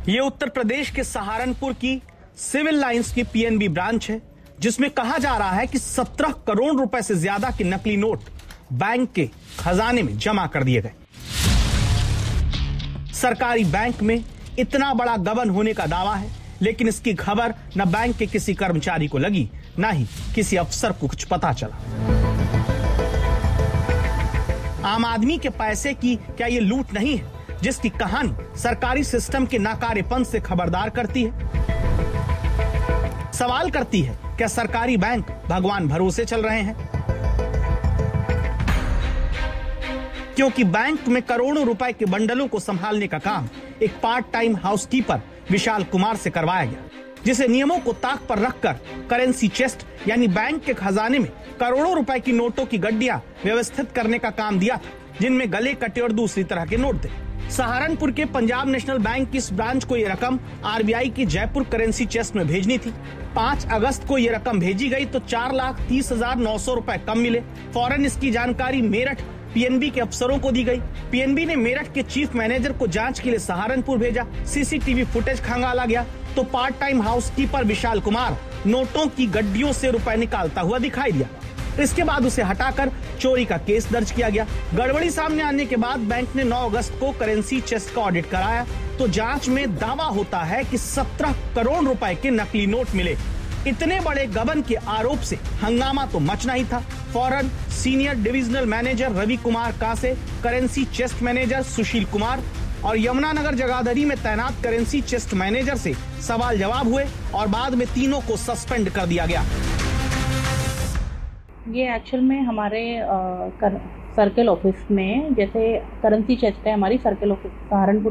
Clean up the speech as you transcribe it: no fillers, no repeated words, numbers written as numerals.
ये उत्तर प्रदेश के सहारनपुर की सिविल लाइंस की पीएनबी ब्रांच है, जिसमें कहा जा रहा है कि 17 करोड़ रुपए से ज्यादा के नकली नोट बैंक के खजाने में जमा कर दिए गए। सरकारी बैंक में इतना बड़ा गबन होने का दावा है, लेकिन इसकी खबर न बैंक के किसी कर्मचारी को लगी, न ही किसी अफसर को कुछ पता चला। आम आदमी के पैसे की क्या ये लूट नहीं है, जिसकी कहानी सरकारी सिस्टम के नाकारेपन से खबरदार करती है? सवाल करती है, क्या सरकारी बैंक भगवान भरोसे चल रहे हैं? क्योंकि बैंक में करोड़ों रुपए के बंडलों को संभालने का काम एक part time housekeeper Vishal Kumar से करवाया गया, जिसे नियमों को ताक पर रखकर करेंसी चेस्ट यानी बैंक के खजाने में करोड़ों रुपए की नोटों की गड्डियां व्यवस्थित करने का काम दिया था, जिनमें गले कटे और दूसरी तरह के नोट थे। सहारनपुर के पंजाब नेशनल बैंक की इस ब्रांच को ये रकम आरबीआई की जयपुर करेंसी चेस्ट में भेजनी थी। 5 अगस्त को ये रकम भेजी गई तो 4,30,900 रुपए कम मिले। फौरन इसकी जानकारी मेरठ पीएनबी के अफसरों को दी गई। पीएनबी ने मेरठ के चीफ मैनेजर को जांच के लिए सहारनपुर भेजा। सीसीटीवी फुटेज खंगाला गया तो part time housekeeper Vishal Kumar नोटों की गड्डियों से रुपए निकालता हुआ दिखाई दिया। इसके बाद उसे हटाकर चोरी का केस दर्ज किया गया। गड़बड़ी सामने आने के बाद बैंक ने 9 अगस्त को करेंसी चेस्ट का ऑडिट कराया तो जांच में दावा होता है कि 17 करोड़ रुपए के नकली नोट मिले। इतने बड़े गबन के आरोप से हंगामा तो मचना ही था। फौरन senior divisional manager Ravi Kumar कासे, currency chest manager Sushil Kumar और यमुनानगर जगाधरी में तैनात करेंसी चेस्ट मैनेजर से सवाल जवाब हुए और बाद में तीनों को सस्पेंड कर दिया गया। ये एक्चुअल में हमारे सर्कल ऑफिस में, जैसे करेंसी चेस्ट है हमारी सर्कल ऑफिस सहारनपुर